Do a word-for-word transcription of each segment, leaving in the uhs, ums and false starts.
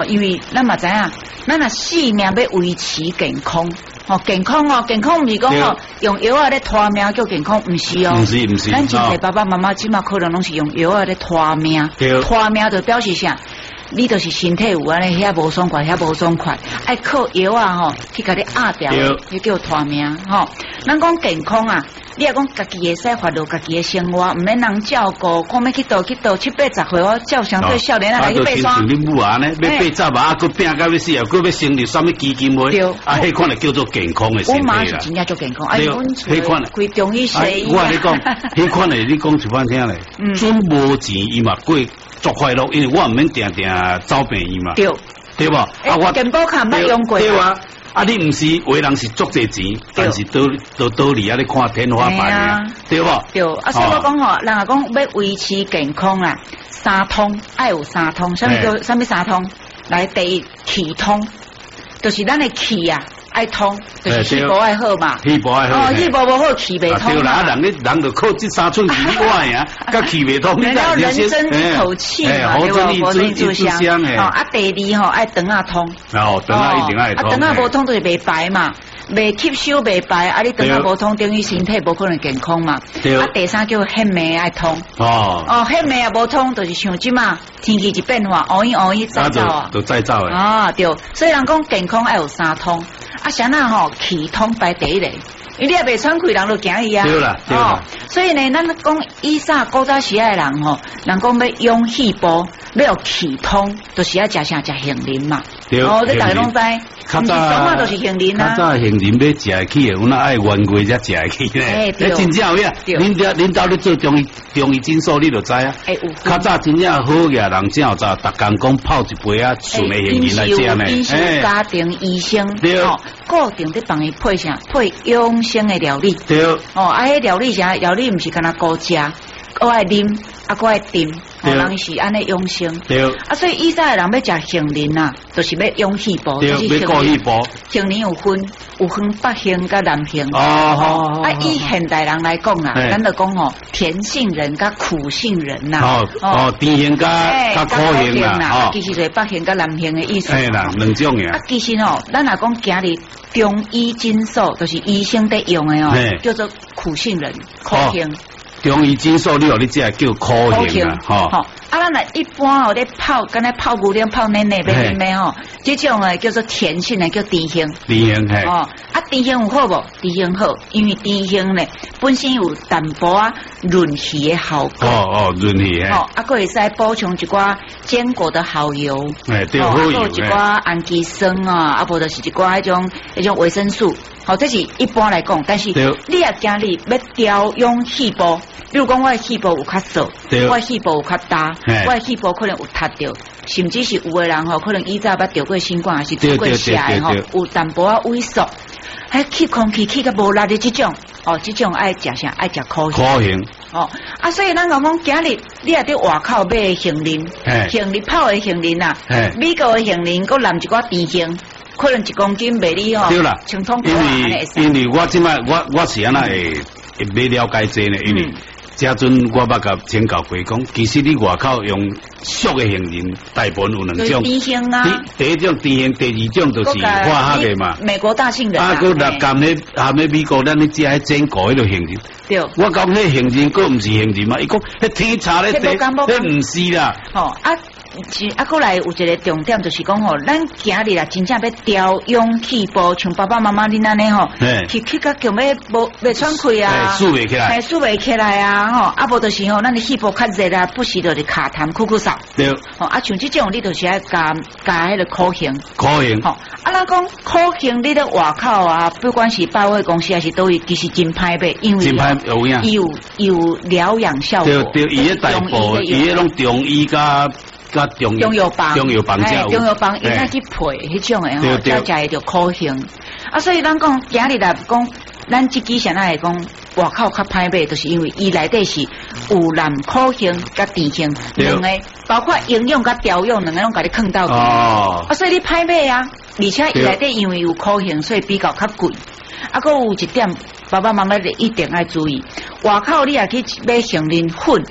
因为咱嘛知影，咱若性命要维持健康。哦，健康哦，健康唔是讲哦，用药啊咧拖命叫健康，唔是哦， 唔是唔是。 咱真侪爸爸妈妈即马可能拢是用药啊咧拖命，拖命就表示啥？你就是身体有安尼遐无爽快，遐无爽快，爱靠药啊吼去甲你压掉，迄叫拖命吼。咱讲健康啊，你也讲家己会使发露家己的生活，唔免人照顾，看要去倒去倒七八十岁，我照相对少年啊来去爬山。 啊，你母啊呢，要爬十啊，佮拼到要死啊，佮要成立什么基金会？啊，迄款就叫做健康的身体啦。 我妈是真正足健康，哎， 迄款开中医西医。 我你讲，迄款的你讲一番听咧，准无钱伊嘛过足快乐，因为我唔免定定走病院嘛。 对。 对吧？ 啊，我健保卡捌用过。 对啊，啊，你唔是为人是足济钱，但是都都都离啊，你看天花板啊，对吧？ 对，啊，所以我讲吼，人啊讲要维持健康啊，三通爱有三通，什么叫什么三通？来，第一气通，就是咱的气啊。爱通，就是气部爱好嘛， 气部爱好， 哦，气部无好，气未通嘛。对啦，人咧人就靠这三寸气以外啊，甲气未通。 你要人争一口气嘛，对吧？活力之香。哦，啊，第二吼爱肠啊通。 哦，肠啊一定爱通。 啊，肠啊无通就是袂白嘛，袂吸收袂白，啊，你肠啊无通，等于身体无可能健康嘛。对。啊，第三叫血脉爱通。哦。哦，血脉啊无通，就是像即嘛天气一变化，乌阴乌阴再走啊。 都再走诶。 啊，对，所以人讲健康爱有三通。啊，啥那吼气通排第一嘞，因为你也袂喘气，人就惊伊啊。 对啦，对啦。 所以呢，咱讲以前古早时代人吼，人讲要养气部，要有气通，就是要食啥食杏仁嘛。 对。 哦，你大家拢知，毋是总啊，就是杏仁啊。 较早杏仁要食会起，有那爱圆过才食会起咧。哎，对。真正有影，恁家恁兜咧做中医中医诊所，你就知啊。哎，有。较早真正好个人真有早，逐工讲泡一杯啊，纯的杏仁来食呢。 因是有家庭医生， 对。 固定伫帮伊配啥？配养生的料理。 对。 哦，啊，迄料理啥？料理毋是干那高食，我爱啉，啊，我爱啉，哦，人是安尼养生。对。啊，所以以前的人要食杏仁啊，就是要养气部，就是要顾气部。 杏仁有分，有分北杏甲南杏。 哦哦。 啊，以现代人来讲啊，咱就讲哦，甜杏仁甲苦杏仁呐。 哦哦，甜杏甲甲苦杏啦。 哦。其实就是北杏甲南杏的意思。 系啦，两种呀。 啊，其实哦，咱若讲今日中医诊所，就是医生在用的哦，叫做苦杏仁、苦杏。 中医诊所，你学你这叫苦杏啊，吼。啊， 咱若一般哦，咧泡，敢若泡牛奶、泡奶奶要啉的吼，这种诶叫做甜性的，叫甜杏。 甜杏嘿。 哦，啊，甜杏有好无？甜杏好，因为甜杏咧本身有淡薄啊润皮的效果。哦哦，润皮嘿。哦， 啊，佫会使补充一寡坚果的好油。 哎，对，好油。 有一寡氨基酸啊，啊，无就是一寡迄种迄种维生素。好，这是一般来讲，但是你也今日要调养气部，比如讲我的气部有较瘦，我的气部有较大，我的气部可能有塌掉，甚至是有的人吼，可能以前捌得过新冠，还是得过血的吼，有淡薄啊萎缩，还吸空气气个无力的这种，哦，这种爱食啥？爱食苦杏。 苦杏。 哦，啊，所以咱讲讲今日你也伫外口买杏仁，杏仁泡的杏仁啊，美国的杏仁佮淋一寡甜杏。可能一公斤卖你吼， 对啦， 清通因为因为我即摆我我是安那会会买了解这呢，因为这阵我捌甲请教过讲，其实你外口用熟的杏仁，大部分有两种， 甜杏啊， 第一种甜杏，第二种就是化学的嘛， 美国大杏仁啊，佮来含咧含咧美国咱咧食迄整果迄个杏仁，对，我讲迄杏仁佮毋是杏仁嘛，伊讲迄天差咧，迄毋是啦， 哦啊。啊，过来有一个重点就是讲吼，咱今日啦，真正要调养气部，像爸爸妈妈恁安尼吼，去去甲叫要无要喘气啊， 输袂起来， 输袂起来啊，吼，啊无就是吼，咱的气部较热啊，不时就是卡痰、哭哭嗽，对，吼啊，像这种你就是要加加迄个苦杏， 苦杏，吼， 啊，咱讲苦杏，你咧外口啊，不管是百货公司还是都其实真歹买，因为伊有有疗养效果， 对对，伊个大部伊个拢中医甲。甲中中药房， 中药房哎，中药房应该去配迄种诶吼，才食会着苦杏。啊，所以咱讲今日来讲，咱即支现在来讲，外口较歹买，就是因为伊内底是有含苦杏甲甜杏两个，包括营养甲调养两个拢甲你放到去。哦，啊，所以你歹买啊，而且伊内底因为有苦杏，所以比较较贵。啊，佫有一点，爸爸妈妈一定爱注意，外口你也去买杏仁粉。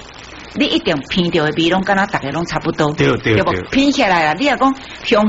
你一定闻到的味拢跟咱大家拢差不多， 对对对， 品起来啦，你若讲香